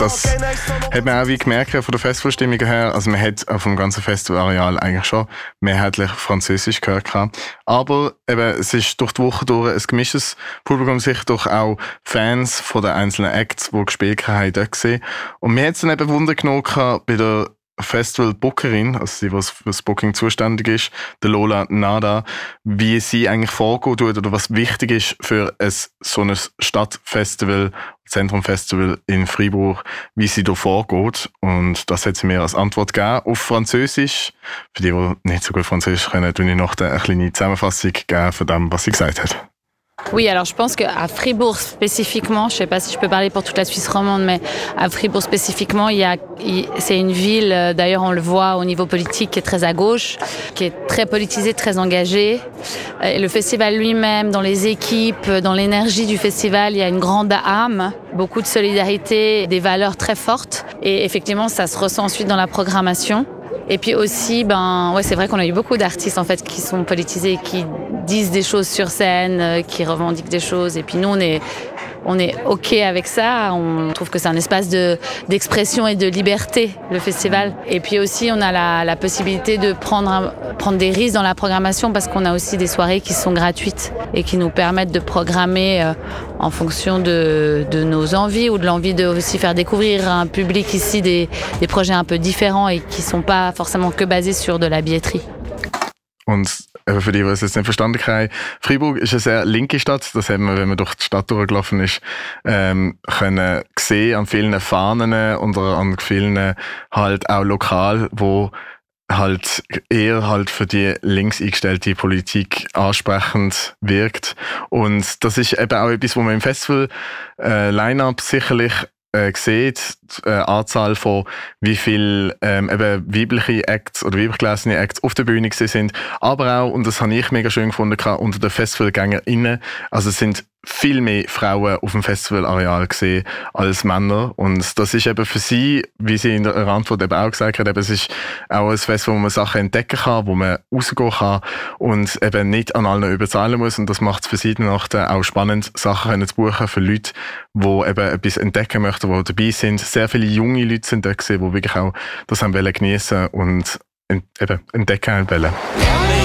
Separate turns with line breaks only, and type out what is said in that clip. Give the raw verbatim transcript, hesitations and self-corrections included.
Das hat man auch wie gemerkt von der Festivalstimmung her. Also man hat auf dem ganzen Festivalareal eigentlich schon mehrheitlich Französisch gehört. Aber eben, es ist durch die Woche durch ein gemischtes Publikum, sicher durch auch Fans von den einzelnen Acts, die gespielt haben, dort gesehen. Und mir hat es dann eben Wunder genommen bei der Festival-Bookerin, also die, die für das Booking zuständig ist, der Lola Nada, wie sie eigentlich vorgehen tut oder was wichtig ist für ein, so ein Stadtfestival, Zentrumfestival in Freiburg, wie sie da vorgeht. Und das hat sie mir als Antwort gegeben auf Französisch. Für die, die nicht so gut Französisch können, tue ich noch eine kleine Zusammenfassung geben von dem, was sie gesagt hat.
Oui, alors je pense qu'à Fribourg spécifiquement, je ne sais pas si je peux parler pour toute la Suisse romande, mais à Fribourg spécifiquement, il y a, il, c'est une ville, d'ailleurs on le voit au niveau politique, qui est très à gauche, qui est très politisée, très engagée. Et le festival lui-même, dans les équipes, dans l'énergie du festival, il y a une grande âme, beaucoup de solidarité, des valeurs très fortes. Et effectivement, ça se ressent ensuite dans la programmation. Et puis aussi, ben, ouais, c'est vrai qu'on a eu beaucoup d'artistes en fait, qui sont politisés, qui disent des choses sur scène, qui revendiquent des choses. Et puis nous, on est, on est OK avec ça. On trouve que c'est un espace de, d'expression et de liberté, le festival. Et puis aussi, on a la, la possibilité de prendre, un, prendre des risques dans la programmation parce qu'on a aussi des soirées qui sont gratuites et qui nous permettent de programmer euh, en fonction de, de nos envies ou de l'envie de aussi faire découvrir à un public ici des, des projets un peu différents et qui ne sont pas forcément que basés sur de la billetterie.
Und für die, die es jetzt nicht verstanden haben, Freiburg ist eine sehr linke Stadt. Das haben wir, wenn man durch die Stadt durchgelaufen ist, ähm, können sehen an vielen Fahnen und an vielen halt auch lokal, wo halt eher halt für die links eingestellte Politik ansprechend wirkt. Und das ist eben auch etwas, wo man im Festival-Line-Up sicherlich äh, sieht, die äh, Anzahl von wie viel ähm, eben weibliche Acts oder weiblich gelesene Acts auf der Bühne gewesen sind, aber auch, und das habe ich mega schön gefunden, unter den FestivalgängerInnen, also es sind viel mehr Frauen auf dem Festivalareal gesehen als Männer. Und das ist eben für sie, wie sie in der Antwort eben auch gesagt hat, eben, es ist auch ein Festival, wo man Sachen entdecken kann, wo man rausgehen kann und eben nicht an allen überzahlen muss. Und das macht es für sie dann auch spannend, Sachen zu buchen für Leute, die eben etwas entdecken möchten, die dabei sind. Sehr viele junge Leute sind da gesehen, die wirklich auch das haben wollen geniessen und eben entdecken wollen.